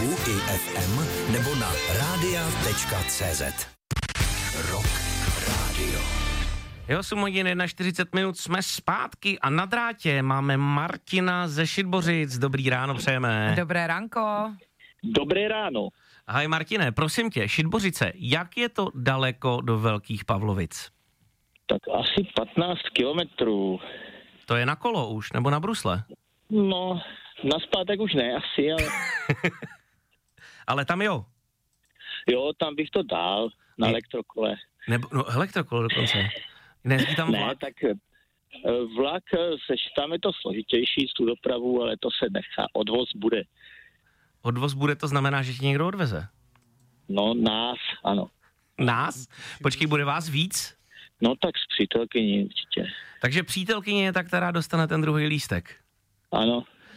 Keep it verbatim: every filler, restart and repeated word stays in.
webu i ef em nebo na rádia tečka cé zet. Rock Radio. Je osm hodin čtyřicet minut, jsme zpátky a na drátě máme Martina ze Šitbořic. Dobrý ráno přejeme. Dobré ránko. Dobré ráno. Ahoj Martine, prosím tě, Šitbořice, jak je to daleko do Velkých Pavlovic? Tak asi patnáct kilometrů. To je na kolo už, nebo na brusle? No, naspátek už ne asi, ale... Ale tam jo. Jo, tam bych to dal, na Je... elektrokole. Nebo, no, elektrokolo dokonce. Nejezdí tam vlak? Ne, tak vlak, seš, tam je to složitější s tu dopravu, ale to se nechá, odvoz bude. Odvoz bude, to znamená, že ti někdo odveze? No, nás, ano. Nás? Počkej, bude vás víc? No tak s přítelkyní určitě. Takže přítelkyně je ta, která dostane ten druhý lístek. Ano.